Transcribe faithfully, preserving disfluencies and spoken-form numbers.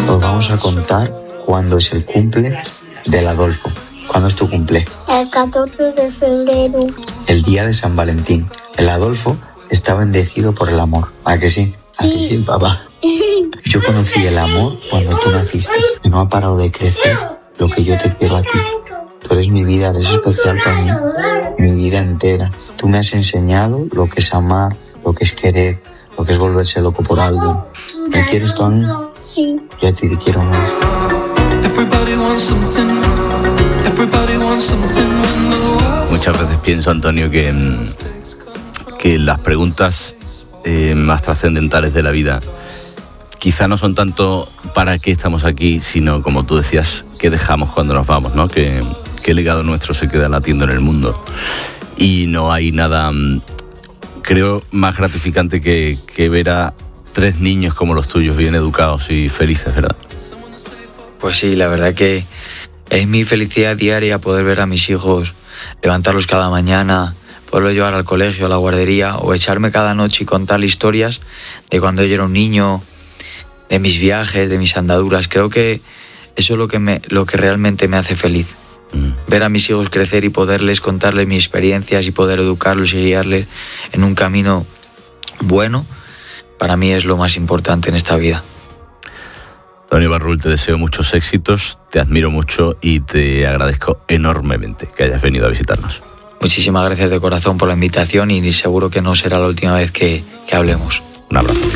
Os vamos a contar cuándo es el cumple del Adolfo. ¿Cuándo es tu cumple? El catorce de febrero. El día de San Valentín. El Adolfo está bendecido por el amor. ¿A que sí? ¿A que sí, papá? Yo conocí el amor cuando tú naciste y no ha parado de crecer lo que yo te quiero a ti. Tú eres mi vida, eres especial para mí, mi vida entera. Tú me has enseñado lo que es amar, lo que es querer, lo que es volverse loco por algo. ¿Me quieres tú a mí? Sí. Yo a ti te quiero más. Muchas veces pienso, Antonio, que, que las preguntas eh, más trascendentales de la vida quizá no son tanto para qué estamos aquí, sino, como tú decías, qué dejamos cuando nos vamos, ¿no? Que, qué legado nuestro se queda latiendo en el mundo. Y no hay nada, creo, más gratificante que, que ver a tres niños como los tuyos, bien educados y felices, ¿verdad? Pues sí, la verdad que es mi felicidad diaria poder ver a mis hijos, levantarlos cada mañana, poderlos llevar al colegio, a la guardería, o echarme cada noche y contar historias de cuando yo era un niño, de mis viajes, de mis andaduras. Creo que eso es lo que, me, lo que realmente me hace feliz. Mm. Ver a mis hijos crecer y poderles contarles mis experiencias y poder educarlos y guiarles en un camino bueno, para mí es lo más importante en esta vida. Antonio Barrul, te deseo muchos éxitos, te admiro mucho y te agradezco enormemente que hayas venido a visitarnos. Muchísimas gracias de corazón por la invitación y seguro que no será la última vez que, que hablemos. Un abrazo.